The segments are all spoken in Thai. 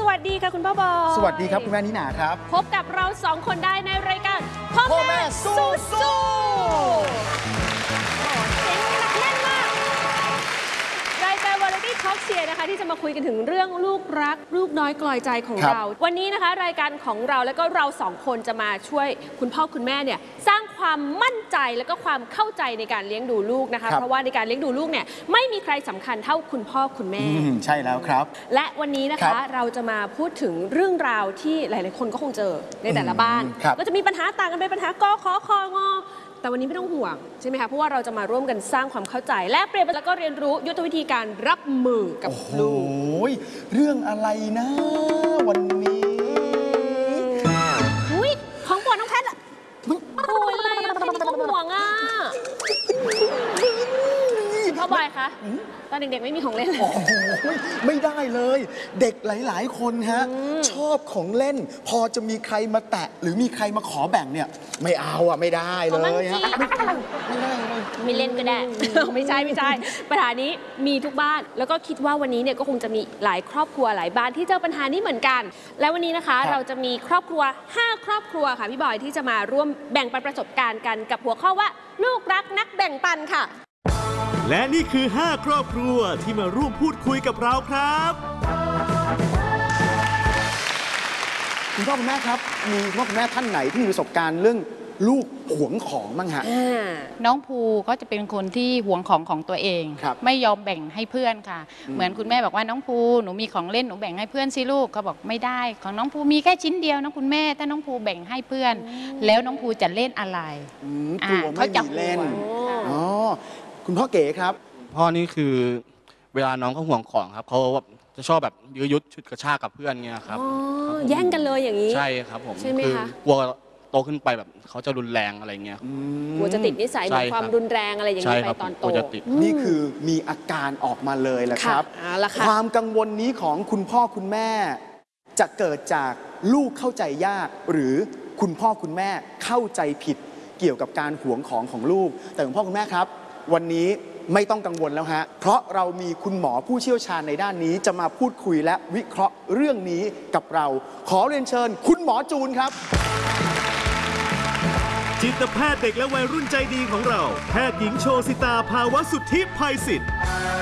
วัสดีค่ะคุณพ่อบอยสวัสดีครับคุณแม่นิน่าครับพบกับเราสองคนได้ในรายการพ่อแม่สู้รายการวาไรตี้ทอล์กเชียร์นะคะที่จะมาคุยกันถึงเรื่องลูกรักลูกน้อยกลอยใจของเราวันนี้นะคะรายการของเราแล้วก็เราสองคนจะมาช่วยคุณพ่อคุณแม่เนี่ยสร้างความมั่นใจแล้วก็ความเข้าใจในการเลี้ยงดูลูกนะคะเพราะว่าในการเลี้ยงดูลูกเนี่ยไม่มีใครสำคัญเท่าคุณพ่อคุณแม่ใช่แล้วครับและวันนี้นะคะเราจะมาพูดถึงเรื่องราวที่หลายๆคนก็คงเจอในแต่ละบ้านก็จะมีปัญหาต่างกันไปปัญหากขอคองอแต่วันนี้ไม่ต้องห่วงใช่ไหมคะเพราะว่าเราจะมาร่วมกันสร้างความเข้าใจและเปลี่ยนแล้วก็เรียนรู้ยุทธวิธีการรับมือกับลูกเรื่องอะไรนะวันนี้ของปวดน้องแพทย์โอ้ยอะไรอะแค่นี้ก็ห่วงอ่ะพ่อบอยคะตอนเด็กๆไม่มีของเล่นเลยไม่ได้เลยเด็กหลายๆคนฮะชอบของเล่นพอจะมีใครมาแตะหรือมีใครมาขอแบ่งเนี่ยไม่เอาอ่ะไม่ได้เลยฮะไม่เล่นก็ได้ไม่ใช่ปัญหานี้มีทุกบ้านแล้วก็คิดว่าวันนี้เนี่ยก็คงจะมีหลายครอบครัวหลายบ้านที่เจอปัญหานี้เหมือนกันและวันนี้นะคะเราจะมีครอบครัว5ครอบครัวค่ะพี่บอยที่จะมาร่วมแบ่งปันประสบการณ์กันกับหัวข้อว่าลูกรักนักแบ่งปันค่ะและนี่คือ5ครอบครัวที่มาร่วมพูดคุยกับเราครับคุณพ่อคุณแม่ครับมีคุณพ่อคุณแม่ท่านไหนที่มีประสบการณ์เรื่องลูกหวงของบ้างฮะน้องภูก็จะเป็นคนที่หวงของตัวเองไม่ยอมแบ่งให้เพื่อนค่ะเหมือนคุณแม่บอกว่าน้องภูหนูมีของเล่นหนูแบ่งให้เพื่อนสิลูกเขาบอกไม่ได้ของน้องภูมีแค่ชิ้นเดียวนะคุณแม่ถ้าน้องภูแบ่งให้เพื่อนแล้วน้องภูจะเล่นอะไรเขาจะเล่นคุณพ่อเก๋ครับพ่อนี่คือเวลาน้องเขาห่วงของครับเขาจะชอบแบบยื้อยุดฉุดกระชากกับเพื่อนเงี้ยครับแย่งกันเลยอย่างนี้ใช่ครับผมใช่ไหมคะกลัวโตขึ้นไปแบบเขาจะรุนแรงอะไรเงี้ยกลัวจะติดนิสัยมีความรุนแรงอะไรอย่างนี้ไปตอนโตนี่คือมีอาการออกมาเลยแหละครับความกังวลนี้ของคุณพ่อคุณแม่จะเกิดจากลูกเข้าใจยากหรือคุณพ่อคุณแม่เข้าใจผิดเกี่ยวกับการหวงของลูกแต่คุณพ่อคุณแม่ครับวันนี้ไม่ต้องกังวลแล้วฮะเพราะเรามีคุณหมอผู้เชี่ยวชาญในด้านนี้จะมาพูดคุยและวิเคราะห์เรื่องนี้กับเราขอเรียนเชิญคุณหมอจูนครับจิตแพทย์เด็กและวัยรุ่นใจดีของเราแพทย์หญิงโชสิตาภาวสุทธิภัยศิษย์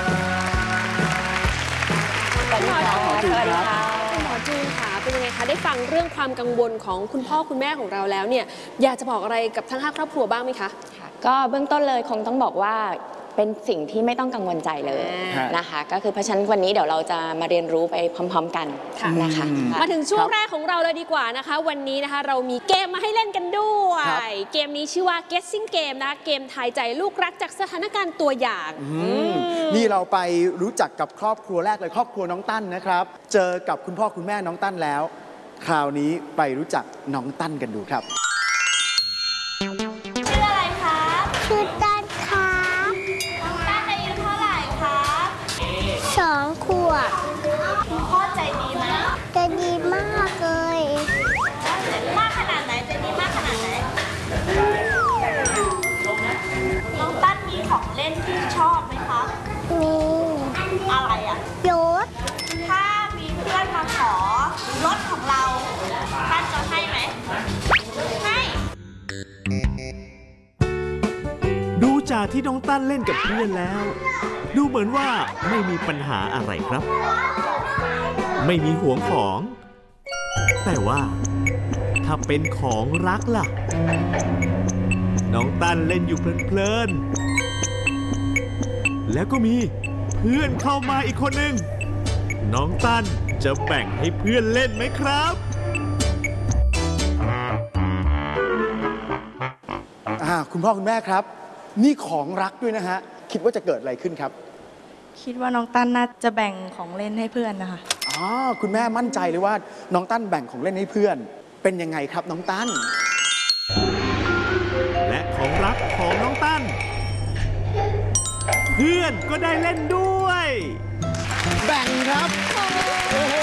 คุณหมอจูนค่ะคุณหมอจูนค่ะเป็นยังไงคะได้ฟังเรื่องความกังวลของคุณพ่อคุณแม่ของเราแล้วเนี่ยอยากจะบอกอะไรกับทั้ง5ครอบครัวบ้างไหมคะก็เบื้องต้นเลยคงต้องบอกว่าเป็นสิ่งที่ไม่ต้องกังวลใจเลยนะคะก็คือเพราะฉะนั้นวันนี้เดี๋ยวเราจะมาเรียนรู้ไปพร้อมๆกันนะคะมาถึงช่วงแรกของเราเลยดีกว่านะคะวันนี้นะคะเรามีเกมมาให้เล่นกันด้วยเกมนี้ชื่อว่า Guessing Game นะคะเกมทายใจลูกรักจากสถานการณ์ตัวอย่างนี่เราไปรู้จักกับครอบครัวแรกเลยครอบครัวน้องตั้นนะครับเจอกับคุณพ่อคุณแม่น้องตั้นแล้วคราวนี้ไปรู้จักน้องตั้นกันดูครับชื่ออะไรคะชื่อตั้นครับน้องตั้นอายุเท่าไหร่คะ 2 ขวบคุณพ่อใจดีไหมใจดีมากเลยมากขนาดไหนใจดีมากขนาดไหนน้องตั้นมีของเล่นที่ชอบไหมคะมีอะไรอ่ะรถถ้ามีเพื่อนมาขอรถของเราตั้นจะให้ไหมให้ดูจากที่น้องตั้นเล่นกับเพื่อนแล้วดูเหมือนว่าไม่มีปัญหาอะไรครับไม่มีหวงของแต่ว่าถ้าเป็นของรักล่ะน้องตั้นเล่นอยู่เพลินๆแล้วก็มีเพื่อนเข้ามาอีกคนหนึ่งน้องตั้นจะแบ่งให้เพื่อนเล่นไหมครับคุณพ่อคุณแม่ครับนี่ของรักด้วยนะฮะคิดว่าจะเกิดอะไรขึ้นครับคิดว่าน้องตั้นน่าจะแบ่งของเล่นให้เพื่อนนะคะคุณแม่มั่นใจเลยว่าน้องตั้นแบ่งของเล่นให้เพื่อนเป็นยังไงครับน้องตั้นและของรักของน้องตั้นเพื่อนก็ได้เล่นด้วยแบ่งครับ